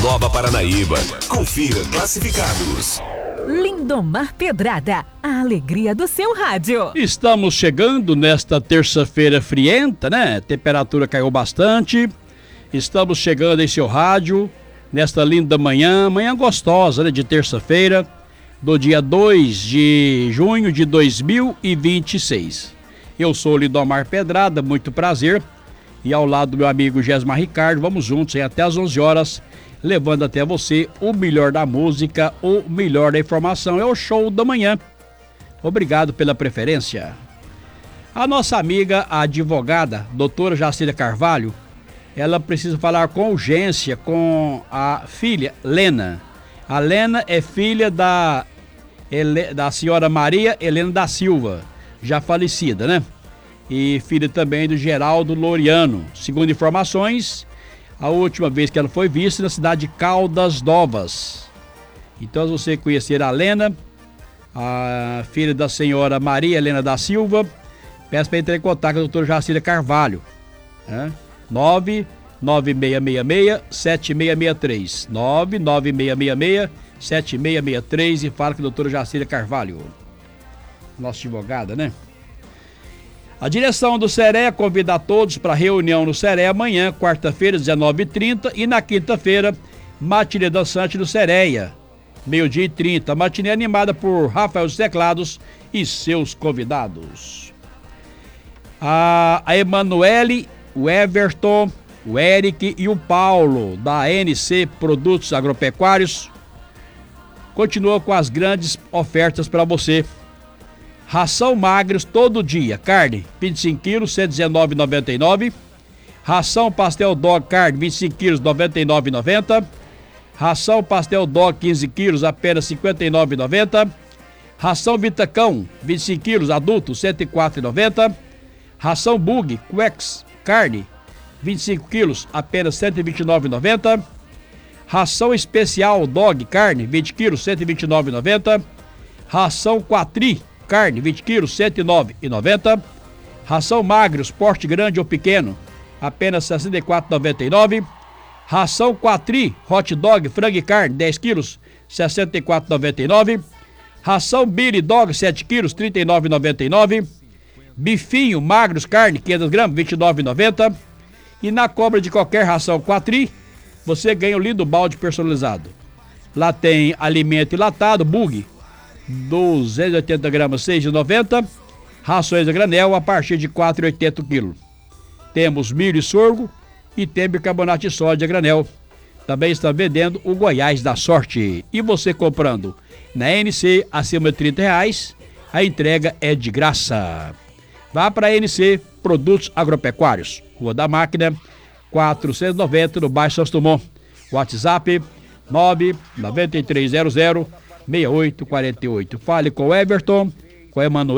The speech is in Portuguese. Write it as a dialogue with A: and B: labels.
A: Nova Paranaíba. Confira classificados.
B: Lindomar Pedrada, a alegria do seu rádio.
C: Estamos chegando nesta terça-feira frienta, né? A temperatura caiu bastante. Estamos chegando em seu rádio nesta linda manhã gostosa, né? De terça-feira, do dia 2 de junho de 2026. Eu sou o Lindomar Pedrada, muito prazer. E ao lado do meu amigo Gesmar Ricardo, vamos juntos aí até às 11 horas, levando até você o melhor da música, o melhor da informação. É o show da manhã. Obrigado pela preferência. A nossa amiga, a advogada, doutora Jacira Carvalho, ela precisa falar com urgência com a filha, Lena. A Lena é filha da senhora Maria Helena da Silva, já falecida, né? E filha também do Geraldo Loriano. Segundo informações, a última vez que ela foi vista na cidade de Caldas Novas. Então, se você conhecer a Lena, a filha da senhora Maria Helena da Silva, peço para entrar em contato com a doutora Jacira Carvalho, né? 99666-7663, 99666-7663, e fala com a doutora Jacira Carvalho, nossa advogada, né? A direção do CERE convida a todos para a reunião no CERE amanhã, quarta-feira, 19h30, e na quinta-feira, matinê dançante do CEREA, meio-dia e 30. Matinê animada por Rafael dos Teclados e seus convidados. A Emanuele, o Everton, o Eric e o Paulo, da ANC Produtos Agropecuários, continuam com as grandes ofertas para você. Ração magros todo dia, carne 25 quilos, R$ 119,99. Ração pastel dog carne 25 quilos, R$ 99,90. Ração pastel dog 15 quilos, apenas R$ 59,90. Ração Vitacão 25 quilos, adulto, R$ 104,90. Ração Bug Quex carne 25 quilos, apenas R$ 129,90. Ração especial dog carne 20 quilos, R$ 129,90. Ração Quatri carne 20 quilos, R$ 109,90. Ração magros, porte grande ou pequeno, apenas R$ 64,99. Ração Quatri, hot dog, frango e carne, 10 quilos, R$ 64,99. Ração Billy Dog, 7 quilos, R$ 39,99. Bifinho, magros, carne, 500 gramas, R$ 29,90. E na compra de qualquer ração Quatri, você ganha um lindo balde personalizado. Lá tem alimento enlatado, Bug, 280 gramas, R$ 6,90. Rações a granel a partir de R$ 4,80 kg. Temos milho e sorgo e tem bicarbonato de sódio a granel. Também está vendendo o Goiás da Sorte. E você comprando na NC acima de R$ 30, a entrega é de graça. Vá para a NC Produtos Agropecuários, Rua da Máquina, 490, no bairro Santos Dumont. WhatsApp 99300 6848. Fale com o Everton, com o Emanuel